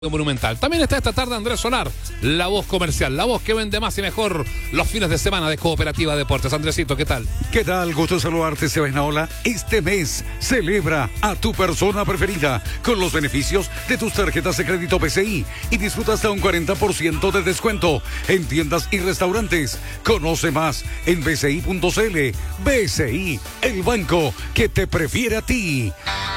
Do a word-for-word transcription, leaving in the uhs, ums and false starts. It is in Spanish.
Monumental. También está esta tarde Andrés Solar, la voz comercial, la voz que vende más y mejor los fines de semana de Cooperativa Deportes. Andresito, ¿qué tal? ¿Qué tal? Gusto saludarte, Sebastián Ola. Este mes celebra a tu persona preferida con los beneficios de tus tarjetas de crédito B C I y disfruta hasta un cuarenta por ciento de descuento en tiendas y restaurantes. Conoce más en b c i punto c l. B C I, el banco que te prefiere a ti.